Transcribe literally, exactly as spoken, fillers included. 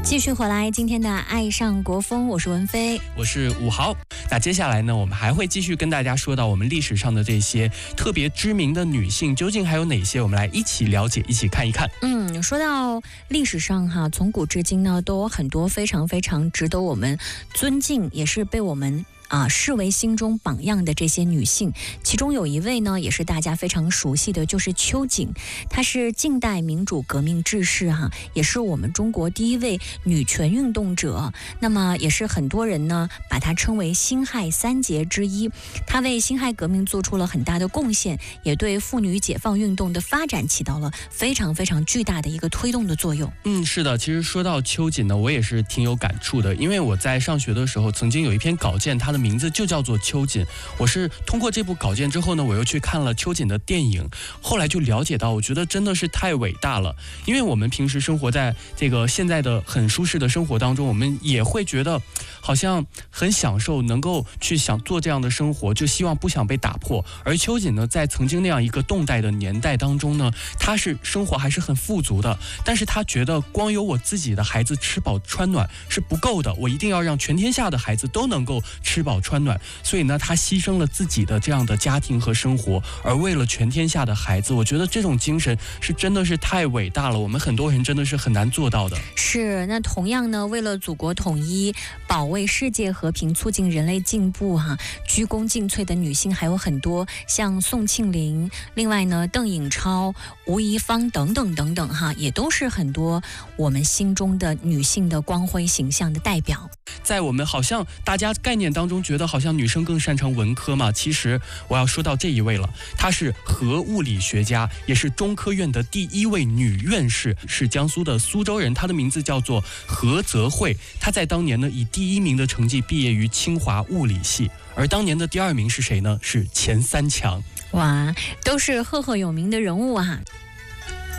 继续回来，今天的爱上国风，我是文飞， 我是武豪。那接下来呢，我们还会继续跟大家说到我们历史上的这些特别知名的女性，究竟还有哪些？我们来一起了解，一起看一看。 嗯，说到历史上哈，从古至今呢，都有很多非常非常值得我们尊敬，也是被我们啊，视为心中榜样的这些女性，其中有一位呢，也是大家非常熟悉的，就是秋瑾。她是近代民主革命志士哈，也是我们中国第一位女权运动者。那么也是很多人呢，把她称为辛亥三杰之一。她为辛亥革命做出了很大的贡献，也对妇女解放运动的发展起到了非常非常巨大的一个推动的作用。 嗯，是的，其实说到秋瑾呢，我也是挺有感触的，因为我在上学的时候，曾经有一篇稿件，它的名字就叫做秋瑾。我是通过这部稿件之后呢，我又去看了秋瑾的电影，后来就了解到，我觉得真的是太伟大了。因为我们平时生活在这个现在的很舒适的生活当中，我们也会觉得好像很享受，能够去想做这样的生活，就希望不想被打破。而秋瑾呢，在曾经那样一个动荡的年代当中呢，她是生活还是很富足的，但是她觉得光有我自己的孩子吃饱穿暖是不够的，我一定要让全天下的孩子都能够吃饱穿暖。所以呢，她牺牲了自己的这样的家庭和生活，而为了全天下的孩子，我觉得这种精神是真的是太伟大了，我们很多人真的是很难做到的。 是，那同样呢，为了祖国统一、保卫世界和平、促进人类进步哈，鞠躬尽瘁的女性还有很多，像宋庆龄，另外呢，邓颖超、吴宜芳等等等等哈，也都是很多我们心中的女性的光辉形象的代表。 在我们好像大家概念当中觉得好像女生更擅长文科嘛，其实我要说到这一位了，她是核物理学家，也是中科院的第一位女院士，是江苏的苏州人，她的名字叫做何泽慧。她在当年呢以第一名的成绩毕业于清华物理系，而当年的第二名是谁呢？是钱三强。 哇，都是赫赫有名的人物啊。